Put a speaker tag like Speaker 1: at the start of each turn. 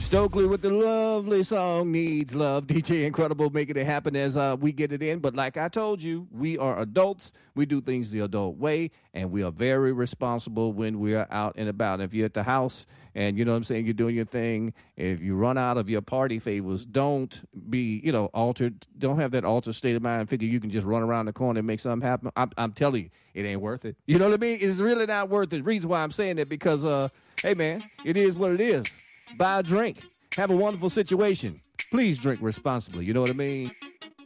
Speaker 1: Stokely with the lovely song Needs Love. DJ Incredible making it happen as we get it in. But like I told you, we are adults. We do things the adult way, and we are very responsible when we are out and about. If you're at the house and, you know what I'm saying, you're doing your thing, if you run out of your party favors, don't be, altered. Don't have that altered state of mind and figure you can just run around the corner and make something happen. I'm telling you, it ain't worth it. You know what I mean? It's really not worth it. The reason why I'm saying that because, hey, man, it is what it is. Buy a drink. Have a wonderful situation. Please drink responsibly. You know what I mean?